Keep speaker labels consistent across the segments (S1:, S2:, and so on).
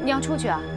S1: 你要出去啊？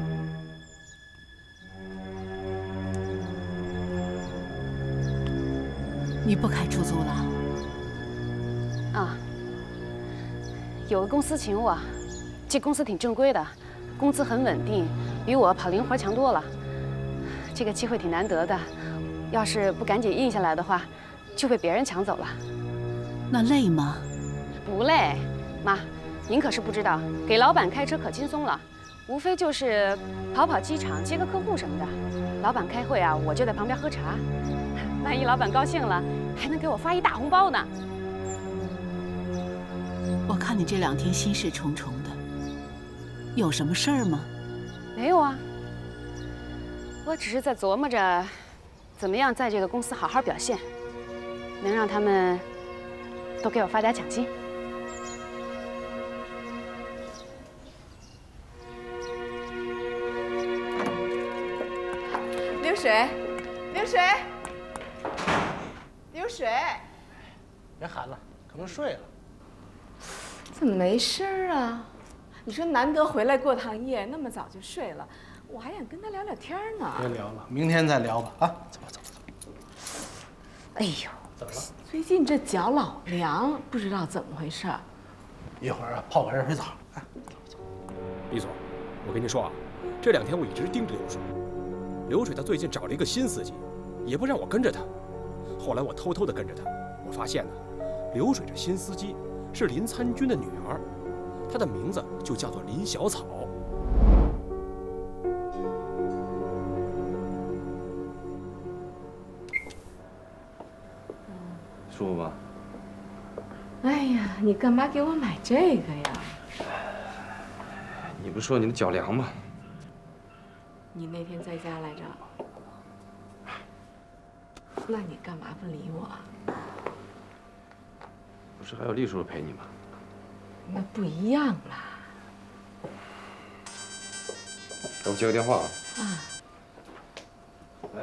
S2: 你不开出租了？
S1: 啊，有个公司请我，这公司挺正规的，工资很稳定，比我跑零活强多了。这个机会挺难得的，要是不赶紧应下来的话，就被别人抢走了。
S2: 那累吗？
S1: 不累，妈，您可是不知道，给老板开车可轻松了，无非就是跑跑机场、接个客户什么的。老板开会啊，我就在旁边喝茶。万一老板高兴了，还能给我发一大红包呢。
S2: 我看你这2天心事重重的，有什么事儿吗？
S1: 没有啊，我只是在琢磨着，怎么样在这个公司好好表现，能让他们都给我发点奖金。
S3: 流水，流水，流水，
S4: 别喊了，可能睡了。
S3: 怎么没声啊？你说难得回来过趟夜，那么早就睡了，我还想跟他聊聊天呢。
S4: 别聊了，明天再聊吧。啊，走吧，走吧，走吧。
S3: 哎呦，
S4: 怎么了？
S3: 最近这脚老凉，不知道怎么回事。
S4: 一会儿啊，泡个热水澡。啊，走。
S5: 李总，我跟你说啊，这2天我一直盯着流水。流水他最近找了一个新司机，也不让我跟着他。后来我偷偷的跟着他，我发现呢，流水这新司机是林参军的女儿，她的名字就叫做林小草。
S6: 舒服吗？
S3: 哎呀，你干嘛给我买这个呀？
S6: 你不是说你的脚凉吗？
S3: 你那天在家来着？那你干嘛不理我？
S6: 不是还有丽叔叔陪你吗？
S3: 那不一样啦。
S6: 给我接个电话啊。
S3: 啊。
S6: 喂。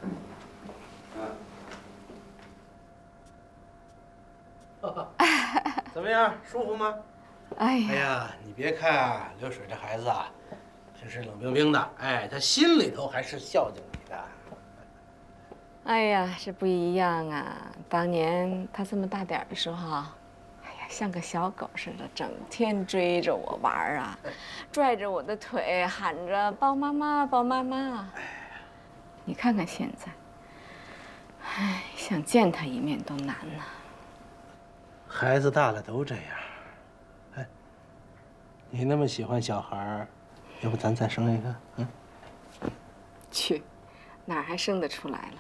S4: 怎么样，舒服吗？
S3: 哎
S4: 哎呀，你别看啊，流水这孩子啊，平时冷冰冰的，哎，他心里头还是孝敬你的。
S3: 哎呀，是不一样啊！当年他这么大点的时候，哎呀，像个小狗似的，整天追着我玩啊，拽着我的腿，喊着抱妈妈，抱妈妈。你看看现在，哎，想见他一面都难呐。
S4: 孩子大了都这样。哎，你那么喜欢小孩儿，要不咱再生一个？嗯。
S3: 去，哪儿还生得出来了？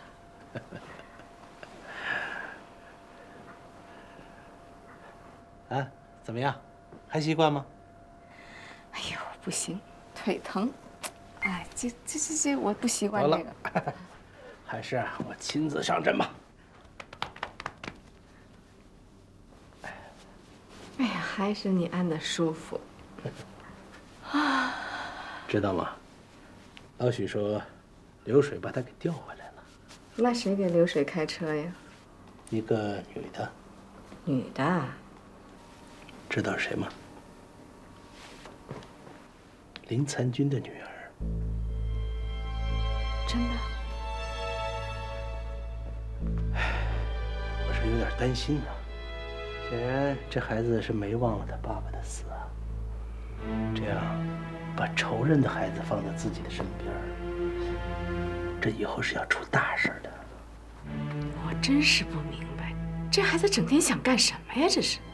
S4: 啊，怎么样？还习惯吗？
S3: 哎呦，不行，腿疼。哎，这，我不习惯这个。
S4: 还是我亲自上阵吧。
S3: 哎呀，还是你按的舒服。啊，
S4: 知道吗？老许说，流水把他给调回来了。
S3: 那谁给流水开车呀？
S4: 一个女的。
S3: 女的。
S4: 知道是谁吗？林参军的女儿。
S3: 真的？
S4: 我是有点担心啊。显然，这孩子是没忘了他爸爸的死啊。这样，把仇人的孩子放在自己的身边，这以后是要出大事的。
S3: 我真是不明白，这孩子整天想干什么呀？这是。